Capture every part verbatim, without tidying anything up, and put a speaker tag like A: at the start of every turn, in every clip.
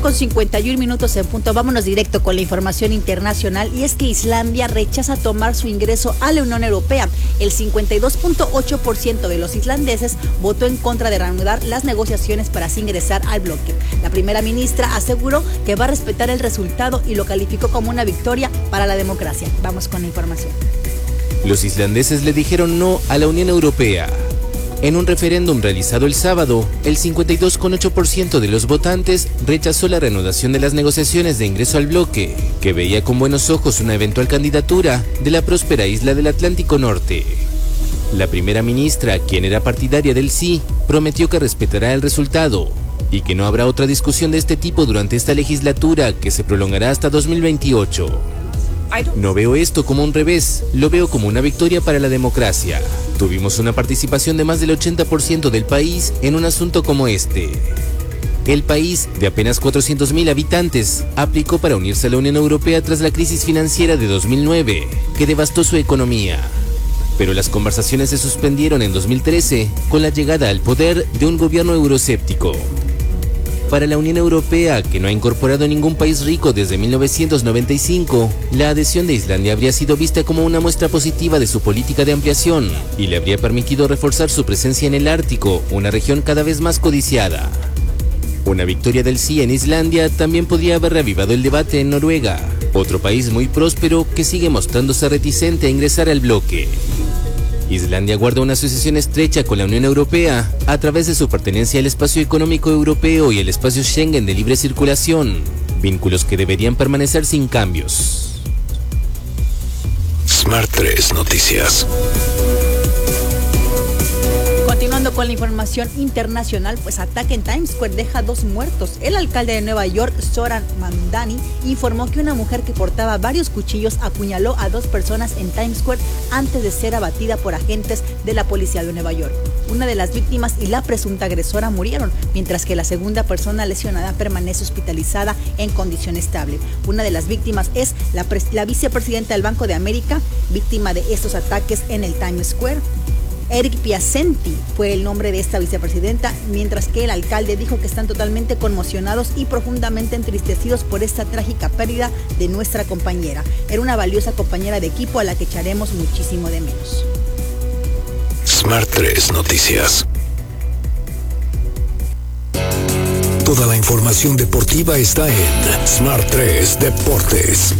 A: con cincuenta y un minutos en punto. Vámonos directo con la información internacional, y es que Islandia rechaza tomar su ingreso a la Unión Europea. El cincuenta y dos punto ocho por ciento de los islandeses votó en contra de reanudar las negociaciones para así ingresar al bloque. La primera ministra aseguró que va a respetar el resultado y lo calificó como una victoria para la democracia. Vamos con la información.
B: Los islandeses le dijeron no a la Unión Europea. En un referéndum realizado el sábado, el cincuenta y dos punto ocho por ciento de los votantes rechazó la reanudación de las negociaciones de ingreso al bloque, que veía con buenos ojos una eventual candidatura de la próspera isla del Atlántico Norte. La primera ministra, quien era partidaria del sí, prometió que respetará el resultado y que no habrá otra discusión de este tipo durante esta legislatura, que se prolongará hasta dos mil veintiocho. No veo esto como un revés, lo veo como una victoria para la democracia. Tuvimos una participación de más del ochenta por ciento del país en un asunto como este. El país, de apenas cuatrocientos mil habitantes, aplicó para unirse a la Unión Europea tras la crisis financiera de dos mil nueve, que devastó su economía. Pero las conversaciones se suspendieron en dos mil trece con la llegada al poder de un gobierno euroscéptico. Para la Unión Europea, que no ha incorporado ningún país rico desde mil novecientos noventa y cinco, la adhesión de Islandia habría sido vista como una muestra positiva de su política de ampliación y le habría permitido reforzar su presencia en el Ártico, una región cada vez más codiciada. Una victoria del sí en Islandia también podría haber reavivado el debate en Noruega, otro país muy próspero que sigue mostrándose reticente a ingresar al bloque. Islandia guarda una asociación estrecha con la Unión Europea a través de su pertenencia al espacio económico europeo y el espacio Schengen de libre circulación, vínculos que deberían permanecer sin cambios.
C: Smart tres Noticias.
A: Continuando con la información internacional, pues ataque en Times Square deja dos muertos. El alcalde de Nueva York, Zohran Mamdani, informó que una mujer que portaba varios cuchillos apuñaló a dos personas en Times Square antes de ser abatida por agentes de la policía de Nueva York. Una de las víctimas y la presunta agresora murieron, mientras que la segunda persona lesionada permanece hospitalizada en condición estable. Una de las víctimas es la, la vicepresidenta del Banco de América, víctima de estos ataques en el Times Square. Eric Piacenti fue el nombre de esta vicepresidenta, mientras que el alcalde dijo que están totalmente conmocionados y profundamente entristecidos por esta trágica pérdida de nuestra compañera. Era una valiosa compañera de equipo a la que echaremos muchísimo de menos.
C: Smart tres Noticias. Toda la información deportiva está en Smart tres Deportes.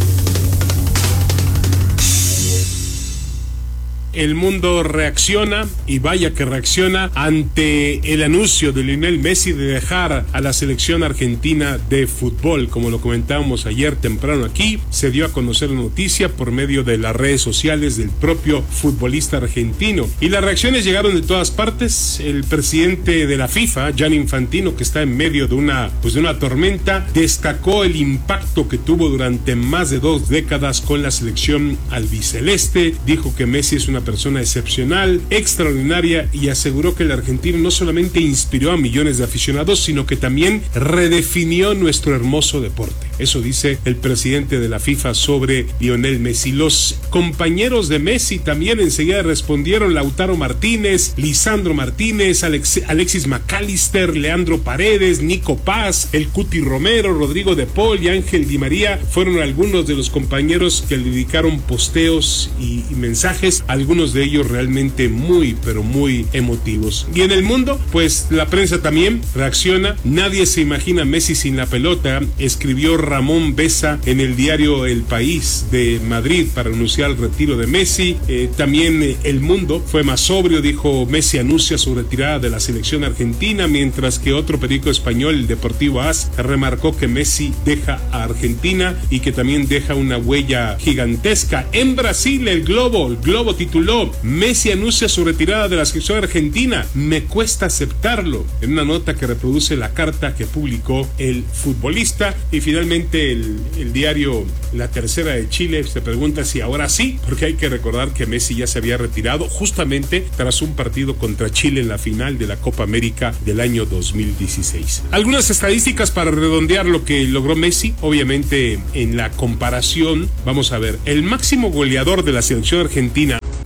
D: El mundo reacciona, y vaya que reacciona, ante el anuncio de Lionel Messi de dejar a la selección argentina de fútbol. Como lo comentábamos ayer temprano aquí, se dio a conocer la noticia por medio de las redes sociales del propio futbolista argentino. Y las reacciones llegaron de todas partes. El presidente de la FIFA, Gianni Infantino, que está en medio de una, pues de una tormenta, destacó el impacto que tuvo durante más de dos décadas con la selección albiceleste. Dijo que Messi es una persona excepcional, extraordinaria, y aseguró que el argentino no solamente inspiró a millones de aficionados, sino que también redefinió nuestro hermoso deporte. Eso dice el presidente de la FIFA sobre Lionel Messi. Los compañeros de Messi también enseguida respondieron: Lautaro Martínez, Lisandro Martínez, Alex, Alexis McAllister, Leandro Paredes, Nico Paz, el Cuti Romero, Rodrigo de Paul y Ángel Di María fueron algunos de los compañeros que le dedicaron posteos y, y mensajes, algunos de ellos realmente muy, pero muy emotivos. Y en el mundo, pues la prensa también reacciona. Nadie se imagina a Messi sin la pelota, escribió Ramón Besa en el diario El País de Madrid para anunciar el retiro de Messi. Eh, también eh, El Mundo fue más sobrio, dijo: Messi anuncia su retirada de la selección argentina, mientras que otro periódico español, el Deportivo AS, remarcó que Messi deja a Argentina y que también deja una huella gigantesca. En Brasil, el Globo, el Globo tituló: Messi anuncia su retirada de la selección argentina, me cuesta aceptarlo, en una nota que reproduce la carta que publicó el futbolista. Y finalmente el, el diario La Tercera de Chile se pregunta si ahora sí, porque hay que recordar que Messi ya se había retirado justamente tras un partido contra Chile en la final de la Copa América del año dos mil dieciséis. Algunas estadísticas para redondear lo que logró Messi. Obviamente, en la comparación, vamos a ver, el máximo goleador de la selección argentina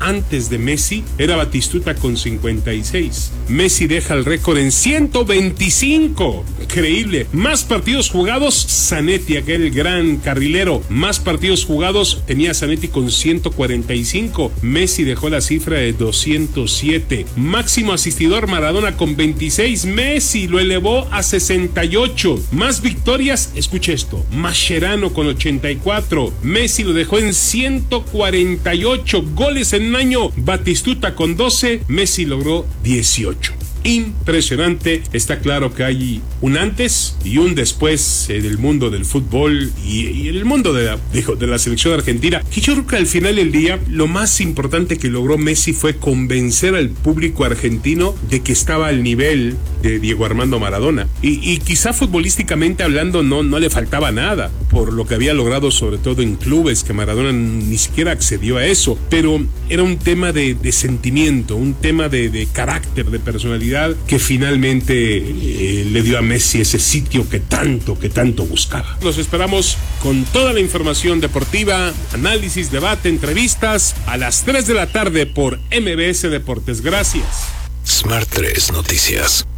D: antes de Messi era Batistuta con cincuenta y seis. Messi deja el récord en ciento veinticinco. Increíble. Más partidos jugados, Zanetti, aquel gran carrilero. Más partidos jugados tenía Zanetti con ciento cuarenta y cinco. Messi dejó la cifra de doscientos siete. Máximo asistidor Maradona con veintiséis. Messi lo elevó a sesenta y ocho. Más victorias, escuche esto, Mascherano con ochenta y cuatro. Messi lo dejó en ciento cuarenta y ocho. Goles en un año, Batistuta con doce. Messi logró dieciocho. Impresionante. Está claro que hay un antes y un después en el mundo del fútbol y, y en el mundo de la, de, de la selección argentina, que yo creo que al final del día lo más importante que logró Messi fue convencer al público argentino de que estaba al nivel de Diego Armando Maradona y, y quizá futbolísticamente hablando no, no le faltaba nada por lo que había logrado, sobre todo en clubes, que Maradona ni siquiera accedió a eso, pero era un tema de, de sentimiento, un tema de, de carácter, de personalidad, que finalmente eh, le dio a Messi ese sitio que tanto, que tanto buscaba. Los esperamos con toda la información deportiva, análisis, debate, entrevistas a las tres de la tarde por M B S Deportes. Gracias.
C: Smart tres Noticias.